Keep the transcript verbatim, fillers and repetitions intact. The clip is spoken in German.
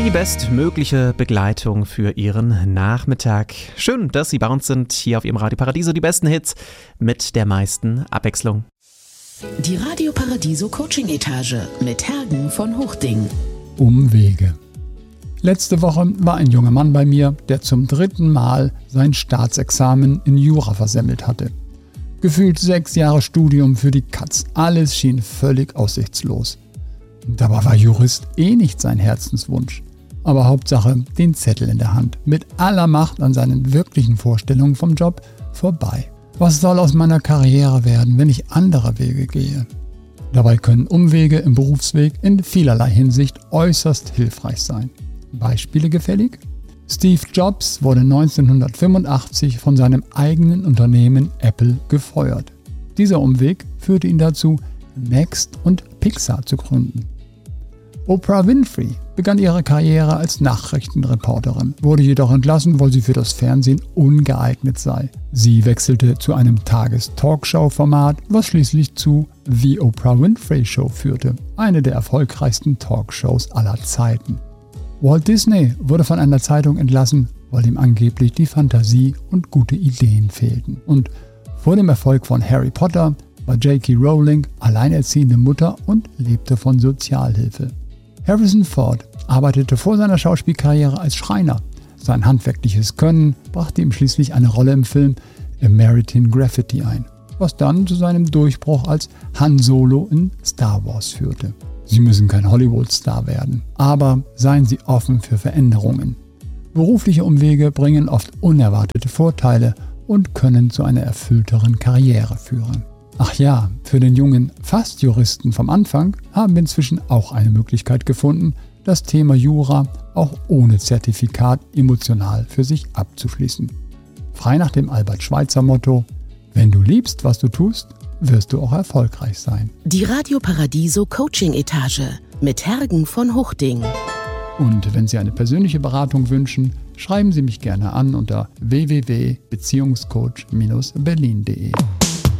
Die bestmögliche Begleitung für Ihren Nachmittag. Schön, dass Sie bei uns sind, hier auf Ihrem Radio Paradiso. Die besten Hits mit der meisten Abwechslung. Die Radio Paradiso Coaching Etage mit Hergen von Hochding. Umwege. Letzte Woche war ein junger Mann bei mir, der zum dritten Mal sein Staatsexamen in Jura versemmelt hatte. Gefühlt sechs Jahre Studium für die Katz. Alles schien völlig aussichtslos. Dabei war Jurist eh nicht sein Herzenswunsch. Aber Hauptsache den Zettel in der Hand, mit aller Macht an seinen wirklichen Vorstellungen vom Job vorbei. Was soll aus meiner Karriere werden, wenn ich andere Wege gehe? Dabei können Umwege im Berufsweg in vielerlei Hinsicht äußerst hilfreich sein. Beispiele gefällig? Steve Jobs wurde neunzehnhundertfünfundachtzig von seinem eigenen Unternehmen Apple gefeuert. Dieser Umweg führte ihn dazu, Next und Pixar zu gründen. Oprah Winfrey begann ihre Karriere als Nachrichtenreporterin, wurde jedoch entlassen, weil sie für das Fernsehen ungeeignet sei. Sie wechselte zu einem Tages-Talkshow-Format, was schließlich zu The Oprah Winfrey Show führte, eine der erfolgreichsten Talkshows aller Zeiten. Walt Disney wurde von einer Zeitung entlassen, weil ihm angeblich die Fantasie und gute Ideen fehlten. Und vor dem Erfolg von Harry Potter war J K Rowling alleinerziehende Mutter und lebte von Sozialhilfe. Harrison Ford arbeitete vor seiner Schauspielkarriere als Schreiner. Sein handwerkliches Können brachte ihm schließlich eine Rolle im Film American Graffiti ein, was dann zu seinem Durchbruch als Han Solo in Star Wars führte. Sie müssen kein Hollywood-Star werden, aber seien Sie offen für Veränderungen. Berufliche Umwege bringen oft unerwartete Vorteile und können zu einer erfüllteren Karriere führen. Ach ja, für den jungen Fast-Juristen vom Anfang haben wir inzwischen auch eine Möglichkeit gefunden, das Thema Jura auch ohne Zertifikat emotional für sich abzuschließen. Frei nach dem Albert-Schweitzer-Motto: Wenn du liebst, was du tust, wirst du auch erfolgreich sein. Die Radio Paradiso Coaching Etage mit Hergen von Hochding. Und wenn Sie eine persönliche Beratung wünschen, schreiben Sie mich gerne an unter w w w punkt beziehungscoach Bindestrich berlin punkt de.